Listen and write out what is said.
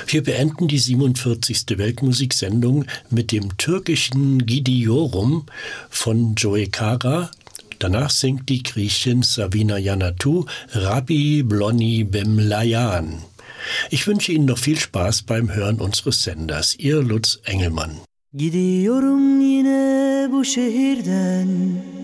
Wir beenden die 47. Weltmusiksendung mit dem türkischen Gidiyorum von Joe Kara. Danach singt die Griechin Savina Yanatou Rabbi Bloni Bemlayan. Ich wünsche Ihnen noch viel Spaß beim Hören unseres Senders. Ihr Lutz Engelmann. Gidiyorum yine bu şehirden,